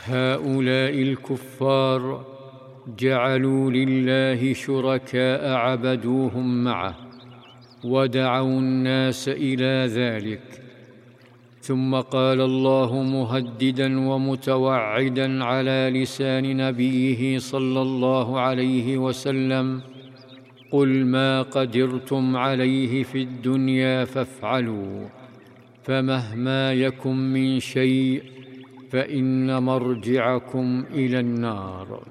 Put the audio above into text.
هؤلاء الكفار جعلوا لله شركاء عبدوهم معه ودعوا الناس إلى ذلك. ثم قال الله مهددا ومتوعدا على لسان نبيه صلى الله عليه وسلم: قل ما قدرتم عليه في الدنيا فافعلوا، فمهما يكن من شيء فإن مرجعكم إلى النار.